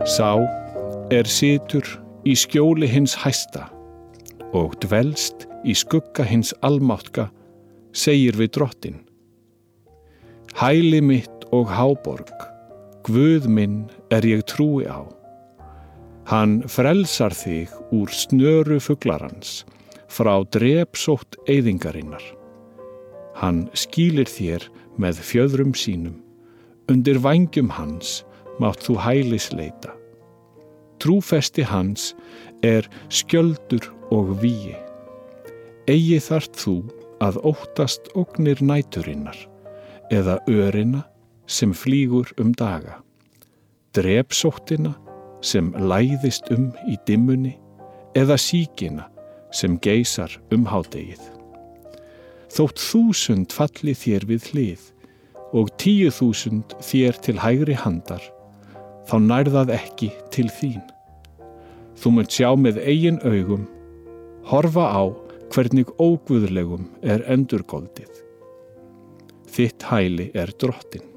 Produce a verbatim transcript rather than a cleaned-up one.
Sá er situr í skjóli hins hæsta og dvelst í skugga hins almáttga, segir við Drottinn. Hæli mitt og háborg, Guð minn er ég trúi á. Hann frelsar þig úr snöru fuglarans, frá drepsótt eyðingarinnar. Hann skýlir þér með fjöðrum sínum, undir vængjum hans mátt þú hælis leita. Trúfesti hans er skjöldur og vígi. Eigi þarft þú að óttast ógnir næturinnar, eða örina sem flýgur um daga, drepsóttina sem læðist um í dimmunni, eða sýkina sem geysar um hádegið. Þótt þúsund falli þér við hlið og tíu þúsund þér til hægri handar, þá nærðað ekki til þín. Þú munt sjá með eigin augum, horfa á hvernig óguðlegum er endurgoldið. Þitt hæli er Drottinn.